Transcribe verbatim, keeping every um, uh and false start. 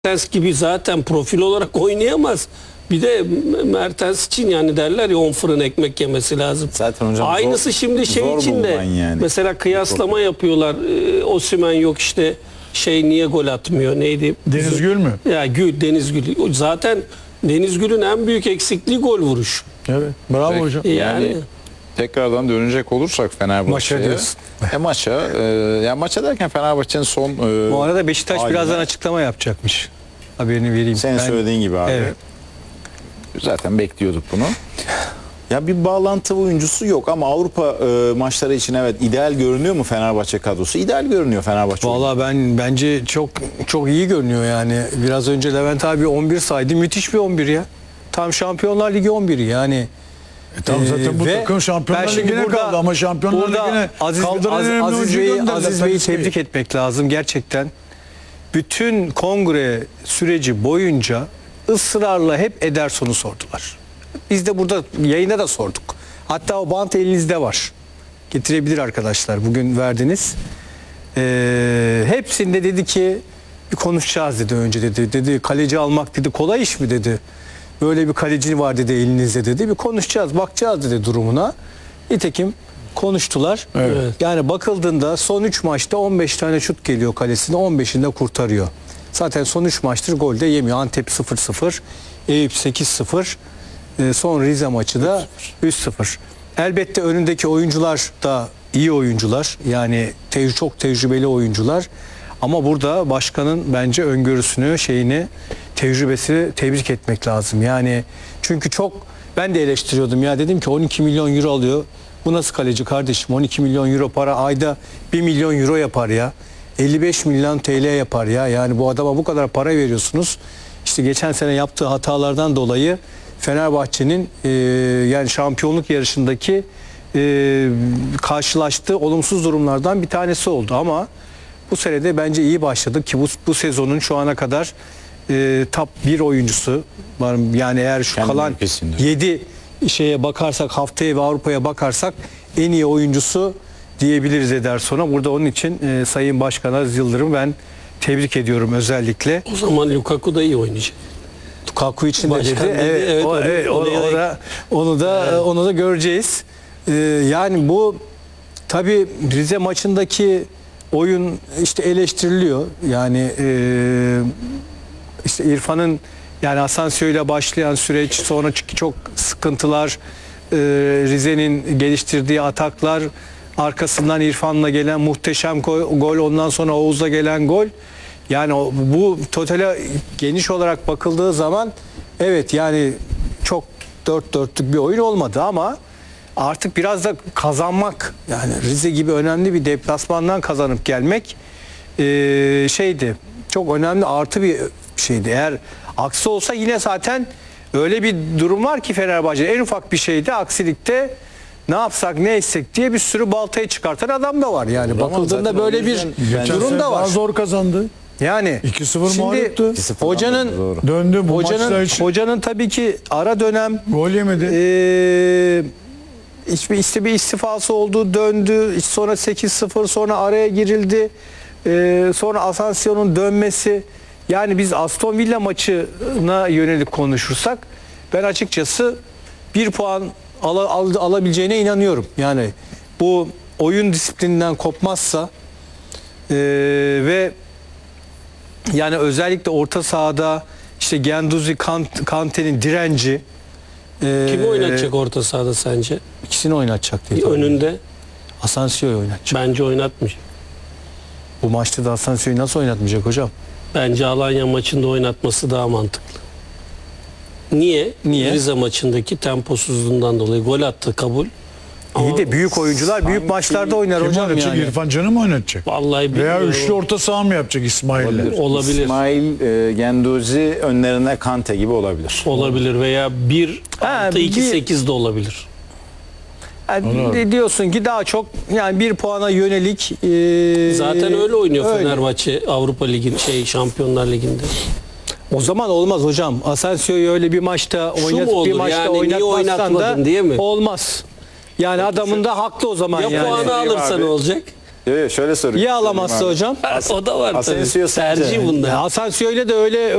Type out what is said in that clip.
Mertens gibi zaten profil olarak oynayamaz. Bir de Mertens için yani derler ya on fırın ekmek yemesi lazım. Zaten hocam aynısı zor, şimdi şey için de yani. Mesela kıyaslama yapıyorlar. Ee, Osimhen yok işte şey niye gol atmıyor neydi? Deniz Gül mü? Ya Gül, Deniz Gül. Zaten Deniz Gül'ün en büyük eksikliği gol vuruş. Evet. Bravo Peki. hocam. Yani, Yani tekrardan dönecek olursak Fenerbahçe'ye. Maça diyorsun. E maça. E, yani maça derken Fenerbahçe'nin son... E, Bu arada Beşiktaş haline, birazdan açıklama yapacakmış. Haberini vereyim. Senin Ben- söylediğin gibi abi. Evet. Zaten bekliyorduk bunu. Ya bir bağlantı oyuncusu yok ama Avrupa e, maçları için evet ideal görünüyor mu Fenerbahçe kadrosu? İdeal görünüyor Fenerbahçe. Vallahi ben bence çok çok iyi görünüyor yani. Biraz önce Levent abi on bir saydı. Müthiş bir on bir ya. Tam Şampiyonlar Ligi on biri yani. E tamam zaten bu Ee, ve takım Şampiyonlar ben şimdi Ligi'ne burada- kaldı ama Şampiyonlar burada Ligi'ne Aziz, kaldıran Az- önemli Aziz oyuncuyu Bey'i gönderdiler. Aziz Bey'i Aziz Bey. tebrik etmek lazım gerçekten. Bütün kongre süreci boyunca ısrarla hep Ederson'u sordular. Biz de burada yayında da sorduk. Hatta o bant elinizde var. Getirebilir arkadaşlar. Bugün verdiniz. Ee, hepsinde dedi ki bir konuşacağız dedi önce dedi. Dedi kaleci almak dedi kolay iş mi dedi. Böyle bir kaleci var dedi elinizde dedi. Bir konuşacağız bakacağız dedi durumuna. Nitekim konuştular. Evet. Yani bakıldığında son üç maçta on beş tane şut geliyor kalesine, on beşinde kurtarıyor. Zaten son üç maçtır gol de yemiyor. Antep sıfır sıfır, Eyüp sekiz sıfır, e, son Rize maçı da üç sıfır. Elbette önündeki oyuncular da iyi oyuncular. Yani tec- çok tecrübeli oyuncular. Ama burada başkanın bence öngörüsünü, şeyini, tecrübesini tebrik etmek lazım. Yani çünkü çok ben de eleştiriyordum ya dedim ki on iki milyon euro alıyor. Bu nasıl kaleci kardeşim? on iki milyon euro para ayda bir milyon euro yapar ya. elli beş milyon T L yapar ya. Yani bu adama bu kadar para veriyorsunuz. İşte geçen sene yaptığı hatalardan dolayı Fenerbahçe'nin e, yani şampiyonluk yarışındaki e, karşılaştığı olumsuz durumlardan bir tanesi oldu. Ama bu sene de bence iyi başladık ki bu, bu sezonun şu ana kadar e, top bir oyuncusu var. Yani eğer şu Kendi kalan ülkesinde. yedi şeye bakarsak, haftaya ve Avrupa'ya bakarsak en iyi oyuncusu diyebiliriz Ederson'a. Burada onun için e, Sayın Başkan Aziz Yıldırım ben tebrik ediyorum özellikle. O zaman Lukaku da iyi oynayacak. Lukaku için de Başkan dedi. dedi, Evet, evet, o, onu- evet, onu onu, da- da onu da onu da göreceğiz. Ee, yani bu tabii Rize maçındaki oyun işte eleştiriliyor. Yani e, işte İrfan'ın yani Asensio ile başlayan süreç sonra çünkü çok sıkıntılar e, Rize'nin geliştirdiği ataklar arkasından İrfan'la gelen muhteşem gol, gol ondan sonra Oğuz'la gelen gol. Yani o- bu totale geniş olarak bakıldığı zaman evet yani çok dört dörtlük bir oyun olmadı ama artık biraz da kazanmak yani Rize gibi önemli bir deplasmandan kazanıp gelmek eee, şeydi çok önemli artı bir şeydi. Eğer aksi olsa yine zaten öyle bir durum var ki Fenerbahçe en ufak bir şeyde aksilikte ne yapsak ne etsek diye bir sürü baltayı çıkartan adam da var. Yani Ama bakıldığında zaten o böyle bir yüzden Geçen durum sene da daha var. zor kazandı. Yani iki sıfır şimdi mağluptu. iki sıfır hocanın doğru. Döndü bu maçta hocanın hiç hocanın tabii ki ara dönem gol yemedi. eee hiçbir işte bir istifası oldu, döndü. Sonra sekiz sıfır sonra araya girildi. Eee, sonra Asensio'nun dönmesi. Yani biz Aston Villa maçına yönelik konuşursak ben açıkçası bir puan ala- al- alabileceğine inanıyorum. Yani bu oyun disiplininden kopmazsa eee, ve yani özellikle orta sahada işte Genduzi, Kant, Kante'nin direnci eee, Kimi oynatacak orta sahada sence? İkisini oynatacak diye. tahmin ediyorum. Önünde Asensio'yu oynatacak. bence oynatmayacak. Bu maçta da Asensio'yu nasıl oynatmayacak hocam? Bence Alanya maçında oynatması daha mantıklı. Niye? Niye? Rize maçındaki temposuzluğundan dolayı gol attı kabul. İyi de büyük oyuncular büyük maçlarda oynar Kim hocam oynatacak? yani. İrfan Can'ı mı oynatacak? Vallahi Veya bilmiyorum. üçlü orta saha mı yapacak İsmail'le? Olabilir. İsmail e, Genduzi önlerine Kante gibi olabilir. Olabilir veya bir Ha, altı iki bir- sekiz de olabilir. Yani Onu- diyorsun ki daha çok yani bir puana yönelik eee, Zaten öyle oynuyor öyle. Fenerbahçe Avrupa Ligi şey Şampiyonlar Ligi'nde. O zaman olmaz hocam. Asensio'yu öyle bir maçta Şu oynat mu olur bir maçta yani, niye oynatmazsan da oynatmadın diye mi? olmaz. Yani adamın da haklı o zaman Ya yani. puanı alırsa abi. ne olacak? Yok yok şöyle soruyorum. Ya alamazsa hocam? Ha, o da var tabii. Asensio sence? Tercih bunlar. Ya Asensio ile de öyle